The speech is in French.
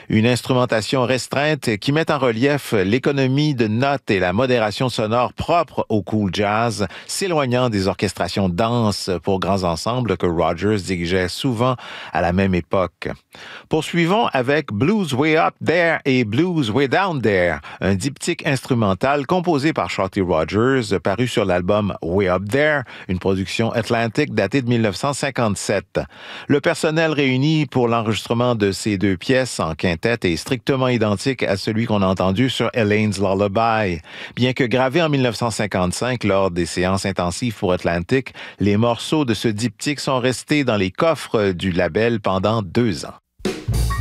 Une instrumentation restreinte qui met en relief l'économie de notes et la modération sonore propre au cool jazz, s'éloignant des orchestrations denses pour grands ensembles que Rogers dirigeait souvent à la même époque. Poursuivons avec Blues Way Up There et Blues Way Down There, un diptyque instrumental composé par Shorty Rogers, paru sur l'album Way Up There, une production Atlantic datée de 1957. Le personnel réuni pour l'enregistrement de ces deux pièces en quintette est strictement identique à celui qu'on a entendu sur Elaine's Lullaby. Bien que gravé en 1955 lors des séances intensives pour Atlantic, les morceaux de ce diptyque sont restés dans les coffres du label pendant 2 ans.